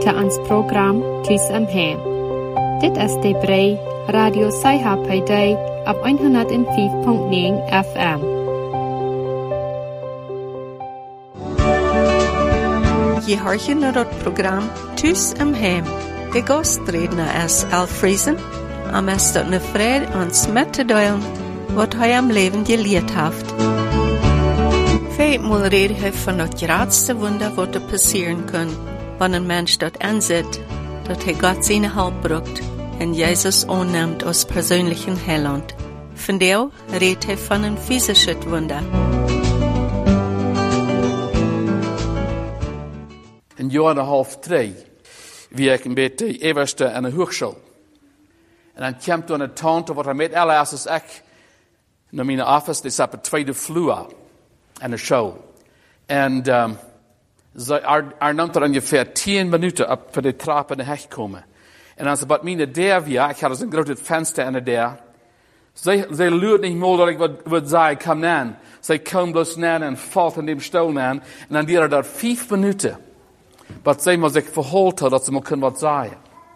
til ons program Tus om Hem. Dit is de brei Radio Saiha op 105.9 FM. Je hoort je naar het programma Tus om Hem. De gastredner is Alfriesen, en is dat een vrede ons met te delen wat hij am leven geleerd heeft. Veelmaal reden hij van het grootste wonder wat er passeren kan, wanneer een mens dat aanzet, dat hij God zijn hulp brukt en Jezus aanneemt als persoonlijke heiland. Vandaar redt hij van een fysische wonder. In jaar en half 3 wie ik een beetje eerste aan de hogeschool. En dan kwam toen een tante wat hij met alles is ik naar mijn office, die zat op de tweede vloer aan de school. En hij nam er ongeveer 10 minuten op voor de trap in de hek komen. En als ze bij mijn deur weer, ik had dus een groot venster aan de deur. Zij luurt niet meer dat ik wat zei, kom naar. Zij kwam dus naar en valt in de stoel naar. En dan duurde dat 5 minuten. Wat zij maar zich verhoord had, dat ze maar kunnen wat zeggen.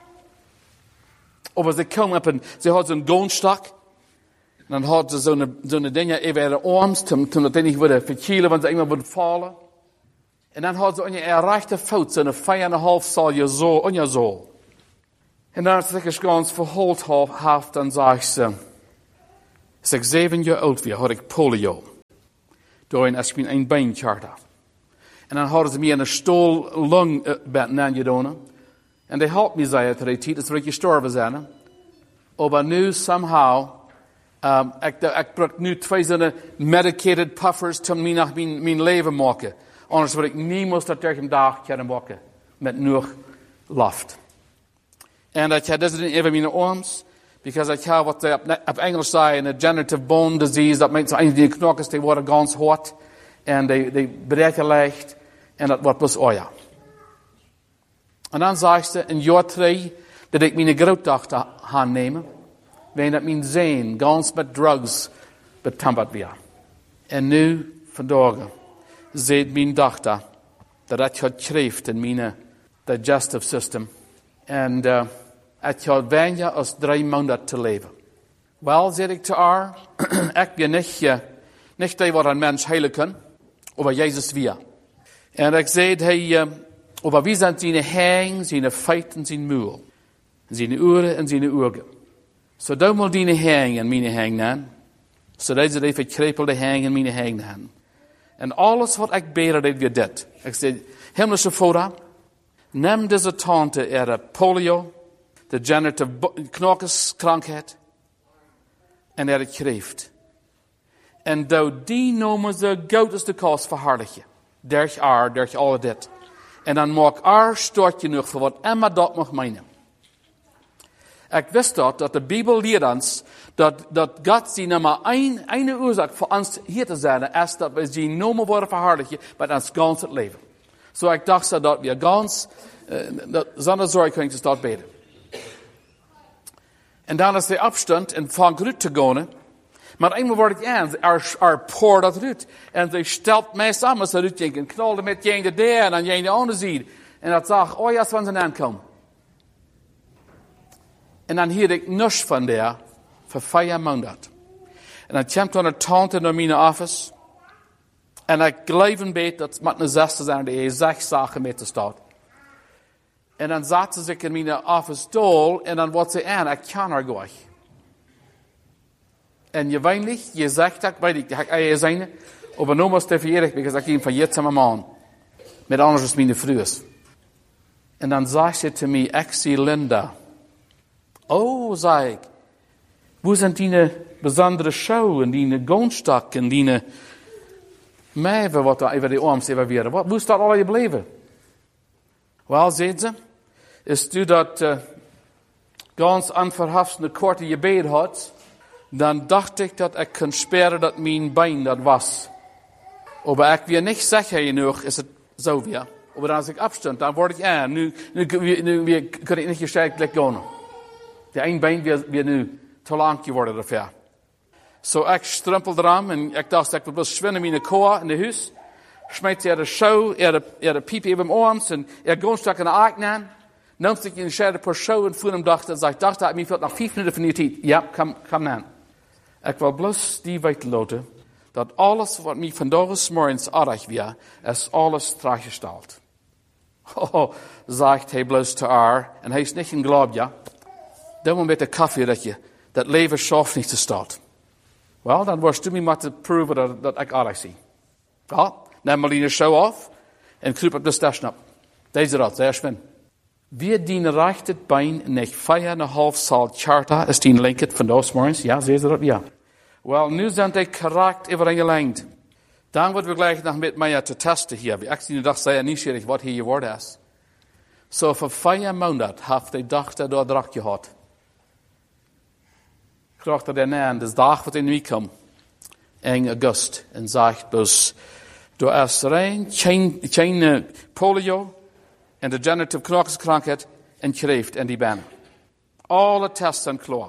Of ze komen op ze had zo'n goonstak. En dan had ze zo'n dingen even de arms, toen dat die niet worden verkielen, want ze iemand worden vallen. En dan had ze aan je rechte voet zo'n 5,5 zal je zo, aan je zo. En dan als ze zich eens verhoord heeft, dan zegt ze, als ik 7 jaar oud was, had ik polio. Daarin is mijn een been charter. En dan hadden ze me in een stoel lang aangedaan. En die helpt me, zei het er tijd, dat we gestorven zijn. Maar nu, somehow, ik brug nu 2 zo'n medicated puffers om me naar mijn leven maken. Anders word ik niemals dat tegen een dag kunnen maken. Met nog lucht. En ik had dus even mijn arms. Because ik heb wat ze op Engels zeggen, een degenerative bone disease. Dat meint dat die knokkels, die worden ganz hard. En die breken licht. En dat wordt plus oja. En dan zegt ze, in jaar 3, dat ik mijn grootdochter gaan nemen. Waarin dat mijn zoon gans met drugs betamperd weer. En nu, vandaag, zegt mijn dochter, dat ik had kreeft in mijn digestive system. En ik had weinig als 3 maanden te leven. Wel, zei ik te haar, ik ben niet die wat een mens heilen kan, maar Jezus weer. En ik zei, maar wie zijn zijn hang, zijn feiten, zijn muur. Zijn oren en zijn ogen. Zo doe maar die hang en mijn hang aan. Zodat ze die verkrepelde hang en mijn hang aan. En alles wat ik beter deed weer dit. Ik zei, hemelse Vader, neem deze tante er polio, degenerative knokelskrankheid, en er kreeft. En door die noemen ze grootste kost verhardig je. Durch alle dit. En dan maak stort je nog voor wat Emma dat mag menen. Ik wist dat de Bijbel leert ons dat God zijn nummer een oorzaak voor ons hier te zijn is dat we zien noemen worden verhardigen met ons ganse leven. Zo ik dacht dat we gans zonder zorg kunnen te starten beden. En dan is de opstand en van uit te gaan. Maar eenmaal word ik aan, poort dat uit. En ze stelt mij samen, ze uit denken, knalde met jene daar en dan jene andere ziet. En dat zag, oh ja, als we aankomen. En dan hield ik niks van daar, voor 5 maanden. En dan kwam toen een tante naar mijn office. En ik geloof een beetje, dat met een 6 zijn, die 6 zaken mee te staan. En dan zat ze zich in mijn office stoel, en dan wordt ze aan, ik kan er gaan. En je weinig, je zegt dat, weet ik, dat je zijn, maar nu moest even eerlijk, because ik ging van jetzt aan man. Met anders is mijn vrouws. En dan zegt ze te mij, ik zie Linda. Oh, zei ik, hoe zijn die bijzondere show en die goonstak en die meven wat er even die arms even weer. Hoe is dat al gebleven? Wel, zei ze, is u dat ganz onverhafste korte gebed had, dan dacht ik dat ik kon speren dat mijn been dat was. Maar ik wil niet zeggen genoeg, is het zo weer. Maar als ik opstond, dan word ik aan. Nu kan ik niet gesterkt gaan. De een been weer nu te lang geworden daarvoor. Zo ik strumpelde eraan en ik dacht ik wil zwemmen in de koor in de huis. schmeißt de Show, de Piep even arms en gaat stuk in de ark aan. Neemt zich in de schade per show en voert hem dacht en zegt, dacht dat mij veel nog 5 minuten van je tijd. Ja, kom aan. Ik wil bloos die weten laten, dat alles wat mij vandaag 's morgens aardig weer, is alles teruggesteld. Oh, zegt hij bloos te haar, en hij is niet in geloof, ja. Dan moet met de koffie dat leven schaf niet te staat. Wel, dan was du mij maar te proeven dat ik aardig zie. Ja, neem maar die show af, en kruip op de station op. Deze dat, zeer schwin. Wir dienen rechtet bein nicht 4,5 Saal charta, is die linket vandaag 's morgens, ja, zie je dat, ja. Wel, nu zijn die correct overeengelengd. Dan worden we gleich nog met mij te testen hier. Ik zie nu dat zij nieuwsgierig wat hier je woord is. Zo voor 4 maanden heeft hij dacht dat door drak gehad. Ik dacht dat hij de dag wat in mij kwam. In augustus. En zegt dus, door is rein, geen polio, en degenerative knokkelskrankheid, en kreeft en die ben. Alle tests zijn klaar.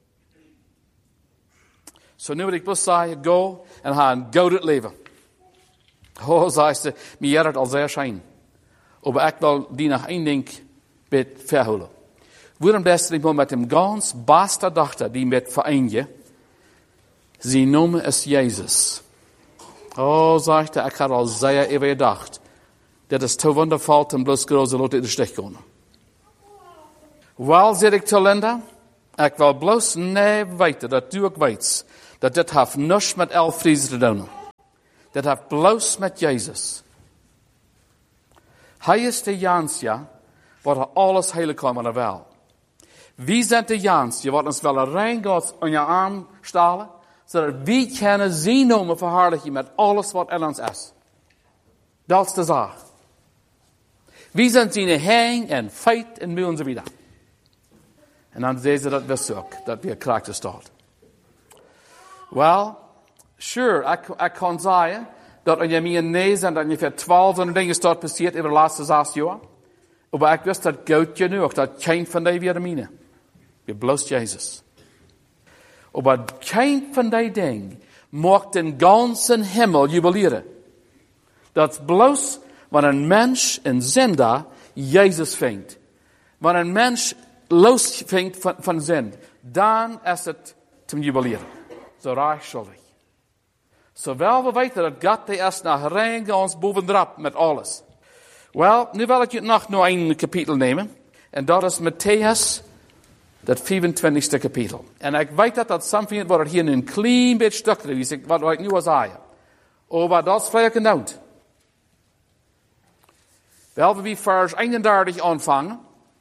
Zo nu wil ik dus zeggen, go en ga een gouden leven. Oh, zei ze, mij jaren het al zeer schijn. Maar ik wil die nog één ding met verhouden. Waarom best ik met hem gans beste dochter die met vereende, ze noemen is Jezus. Oh, zegt hij, ik had al zeer even gedacht. Dat is te wondervol en bloos grote loten in de stich gaan. Wel, zeg ik te Linda, ik wil bloos nee weten, dat du ook weet, dat dit heeft niets met Elfries te doen. Dat heeft bloos met Jezus. Hij is de Jansja, wat alles heilig kan van wel. Wie zijn de Jansja, wat ons wel rein gaat aan je arm stalen, zodat we kunnen zien noemen verhaarlijken met alles wat in ons is. Dat is de zaak. Wie zijn zijn hang en feit en muren weer. En dan zeggen ze dat we zoeken, dat we krachten staat. Well, sure, ik kan zeggen dat als je mij nee zijn, dat ongeveer 1200 dingen staat passiert over de laatste 6 jaar. Maar ik wist dat goed genoeg, dat geen van die weer mine. We bloos Jezus. Maar geen van die dingen maakt den ganzen hemel jubileren. Dat bloos wanneer een mens in zinda Jezus vindt. Wanneer een mens los vindt van zin, dan is het te jubileren. Zo raar schuldig. Zowel we weten dat God die is naar rein ons bovendrap met alles. Wel, nu wil ik je nog een kapitel nemen. En dat is Matthäus, dat 25ste kapitel. En ik weet dat something wordt hier een klein beetje stukje is, wat ik nu al zei. Maar dat is vrij genoemd. Wel, we vers 31 aanvangen.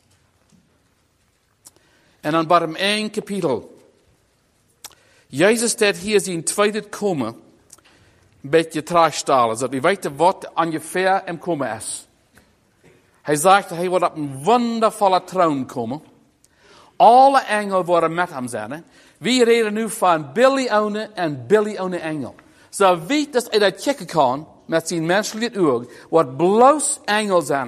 En dan bij hem 1 kapitel. Jezus staat hier zijn tweede komen. Een beetje terugstellen, zodat we weten wat ongeveer hem komen is. Hij zegt dat hij wordt op een wondervolle troon komen. Alle engelen worden met hem zijn. We reden nu van biljoenen en biljoenen engelen. Zo weet dat hij dat checken kan met zijn menselijke oog, wat bloos engel zijn.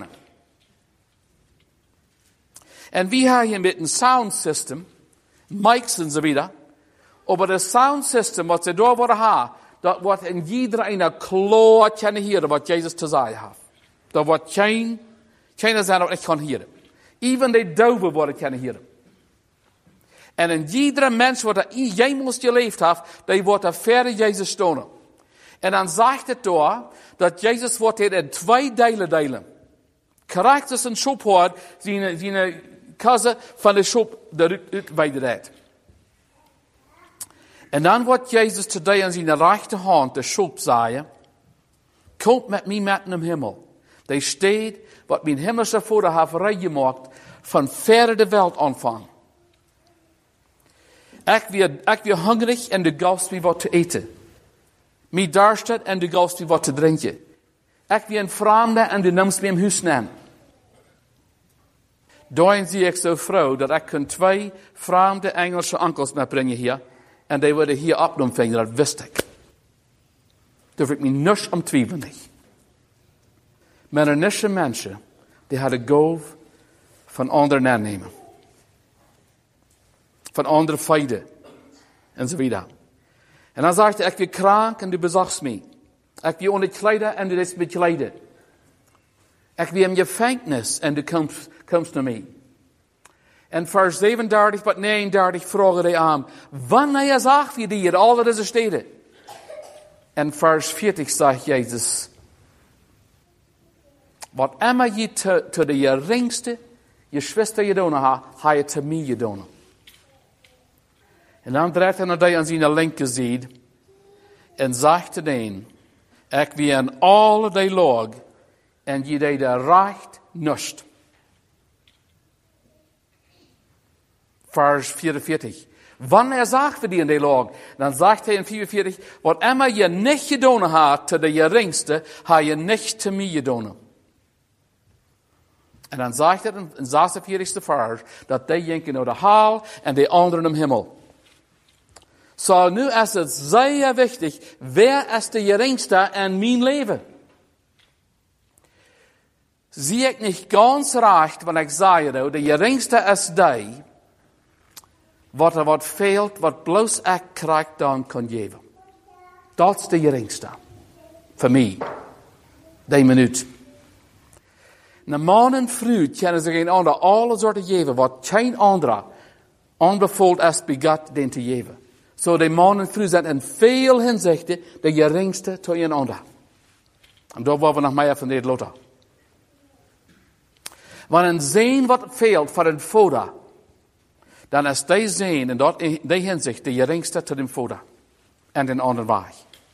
En we hebben hier met een sound system, mics en zo wieder. Maar het sound system wat ze door worden hebben, dat wordt in iedereen een klaar kunnen horen wat Jezus te zeggen heeft. Dat wordt geen zijn dat ik kan horen. Even de doven worden kunnen horen. En in iedere mens wat jij moest geleefd heeft, die wordt er verder Jezus stonen. En dan zegt het door, dat Jezus wordt in 2 delen delen. Correct is een schophoord, zijn kassen van de schop eruit weidered. En dan wordt Jezus today aan zijn rechterhand de schop zeggen, komt met mij met in de hemel. Die staat, wat mijn hemelse vader heeft vrijgemaakt, van verder de wereld aanvang. Ik weer hongerig en de gast wie wat te eten. Mij dorst en de gast wie wat te drinken. Ik weer een vreemde en de neemt mij in huis nemen. Daarin zie ik zo vrouw dat ik kan 2 vreemde Engelse onkels meebrengen hier. En die worden hier opgenomen, dat wist ik. Durf ik me niets om twijfelen. Maar er is mensen die hadden goof van anderen aannemen. Van andere feiten. En zo wieder. En dan zegt hij, ik weer krank en du bezagst mij. Ik wil onderkleiden en du is bekleiden. Ik wil hem gevangenis en du komst naar mij. En vers 37 tot 39 vragen hij aan. Wanneer zag je die in alle deze steden? En vers 40 zegt Jezus. Wat immer je te de geringste, je schwester je doen ha je te mij je doen. En dan draait hij naar die aan zijn linkerzijde en zegt te den, ik wie aan alle die log en je deed de recht nust. Vers 44. Wanneer zag we die in die log? Dan zegt hij in 44, wat immer je niet gedaan had te de geringste, ha je niet te mij gedaan. En dan zegt hij in 46e vers, dat die jenken naar de hel en die anderen in de hemel. Zo, nu is het zeer wichtig, wer is de geringste in mijn leven? Zie ik niet ganz recht, wanneer ik zei, de geringste is die, wat veelt, wat bloos ik krijg dan kan geven. Dat is de geringste. Voor mij. Die minuut. Na man en vrouw kennen ze geen ander alle soorten geven, wat geen andere onbevoeld is begat den te geven. Zo de man en vrouw zijn in veel inzichten de geringste tot een ander. En daar worden we nog meer van dit loten. Wanneer een zin wat veelt voor een vader, dan is die zin in die inzicht de geringste tot een vader. En den anderen weg.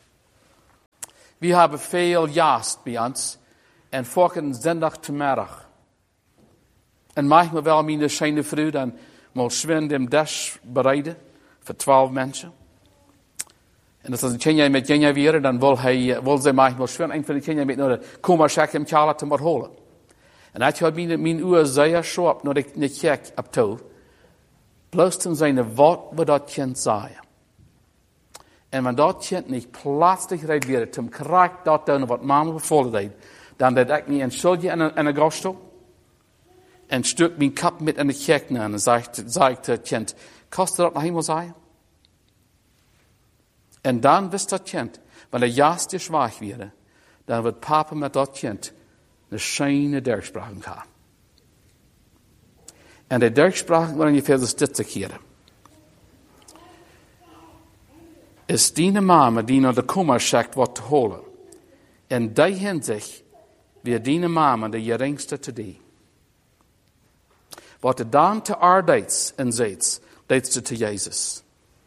We hebben veel jast bij ons. En volgende zondag te middag. En manchmal wel mijn schijne vrouw dan mal schwin dem dash bereiden voor 12 mensen. En als een kindje met Jenja weer, dan wil ze manchmal schwin. Een van de kinderen met naar de komerschak hem Charlotte te moeten holen. En dat had mijn uur zeer scherp naar de kerk op toe. Bloos toen zijn wat we dat kind zei. En wanneer dat kind niet plaatselijk rijdt weer, toen krijgt dat dan wat mama bevolen deed. Dan deed ik niet een schildje en een augustel. En stuk mijn kap met in de kerk na. En zei ik het kind, kost dat naar hemel zijn? En dan wist dat kind, wanneer juist je zwaar werd, dan wordt papa met dat kind een schijne dergspraken gaan. En de dergspraken waarin je verder dit te keren. Is die mama die naar de komerschak wordt te holen. En die hinsicht weer die mama de geringste te die. Wat er dan te arbeids en zegt, deed te Jezus.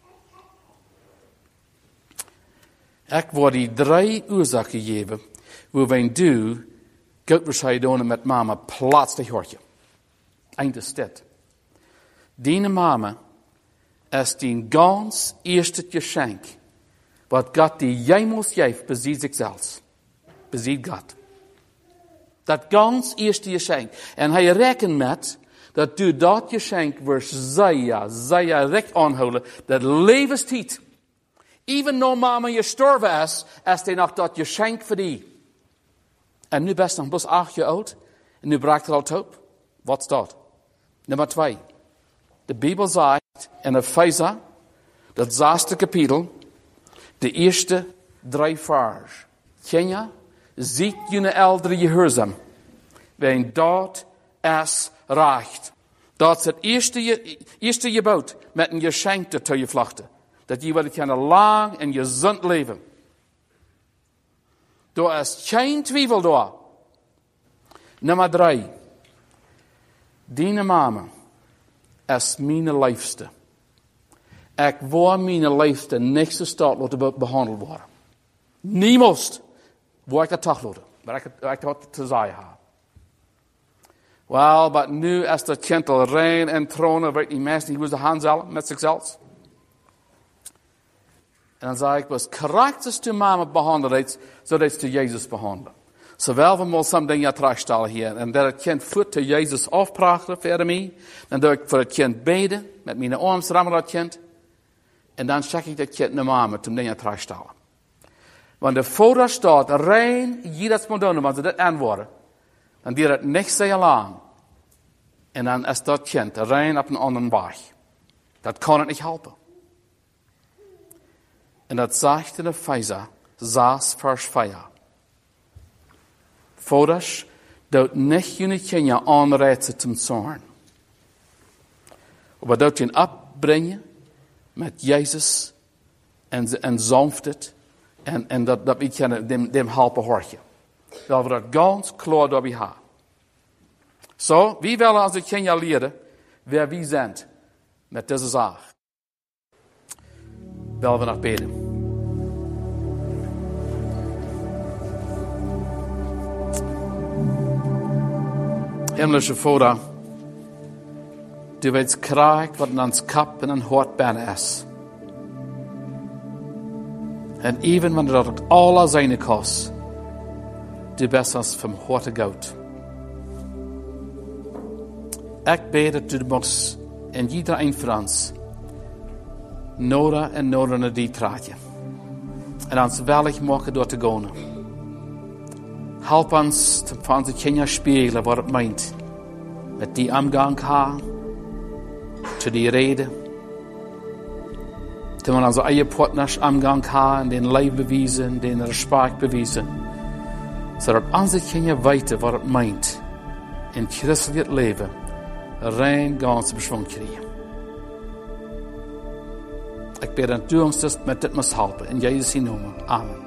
Ik word die 3 oorzaken geven, waar wij du, goed doen met mama, plaatselijk hoortje. Eind is dit. Die mama is die ganz eerste geschenk, wat God die jemels geeft, beziet zichzelf. Beziet God. Dat ganz eerste geschenk. En hij rekent met dat du dat geschenk weer zeer recht aanhouden, dat levenstijd. Even no mama je sterven is hij nog dat geschenk voor die. En nu best nog plus 8 jaar oud. En nu braakt er al op. Wat is dat? Nummer 2. De Bijbel zegt in Efeze, dat 6e kapitel, de eerste 3 vers. Ken je? Ziet jullie ouderen gehoorzaam. Wijn dat is recht. Dat is het eerste gebod met een geschenk te je vluchten. Dat je willen kunnen lang en gezond leven. Daar is geen twijfel door. Nummer 3. Die mama is mijn liefste. Ik wil mijn liefste niet zo staat laten behandeld worden. Niemand wil ik dat toch laten. Maar ik dat te zeggen heb. Wel, maar nu is dat kind al rein en tronen, weet die mensen, die moesten handelen met zichzelf. En dan zei ik, was karakteristisch te mama behandeld, zodat ze Jezus behandelen. Zowel we moeten soms dingen terugstellen hier. En dat het kind voet te Jezus afpraten voor mij. Dan doe ik voor het kind beden, met mijn arms rammen dat kind. En dan check ik dat kind naar mama, om dingen terugstellen. Want de vader staat rein, jedes moet doen, want ze dit antwoorden. Dan duurt het niet zo lang. En dan is dat kind rein op een andere weg. Dat kan het niet helpen. En dat zegt in Efeze, 6 vers 4. Voordat dat niet jullie Kenia aanrijden ten zorn. Maar dat je opbrengen met Jezus en zonft het. En dat we kunnen dem helpen horen. Dat we dat ganz klaar daarbij hebben. Zo, wie willen als de Kenia leren waar wie zijn met deze zaak? Willen we nog bidden. Himmlische Vader, du weet krijg wat in ons kap en een hart bijna is. En even wanneer dat alle zijn kost, du bent ons van harte goed. Ik bid dat du mocht in iedereen van ons nodig en nodig naar die traatje. En ons wellig maken door te gaan. Help ons te van onze Kenia spiegelen wat het meint. Met die omgang gaan. Te die reden. Te we onze eigen partners omgang gaan. Den leven bewijzen. Den respect bewijzen. Zodat onze Kenia weten wat het meint. In christelijk leven. Rein gans beschwung krijgen. Ik bid dat u ons met dit moet helpen. In Jezus' naam. Amen.